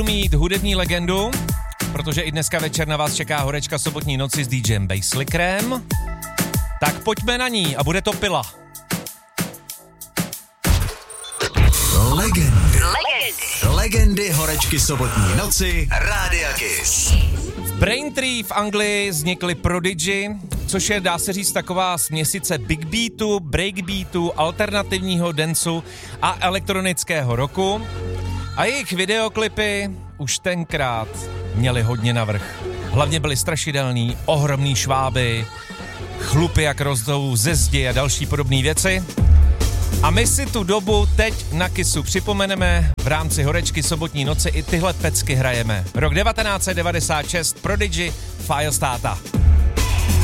mít hudební legendu, protože i dneska večer na vás čeká horečka sobotní noci s DJem Basslickrem. Tak pojďme na ní a bude to Pila. Legendy horečky sobotní noci Rádia Kiss. V Braintree v Anglii vznikly Prodigy, což je, dá se říct, taková směsice big beatu, breakbeatu, alternativního danceu a elektronického rocku. A jejich videoklipy už tenkrát měly hodně navrch. Hlavně byly strašidelný, ohromný šváby, chlupy jak rostou ze zdi a další podobné věci. A my si tu dobu teď na Kissu připomeneme, v rámci horečky sobotní noci i tyhle pecky hrajeme. Rok 1996, Prodigy, Firestarter.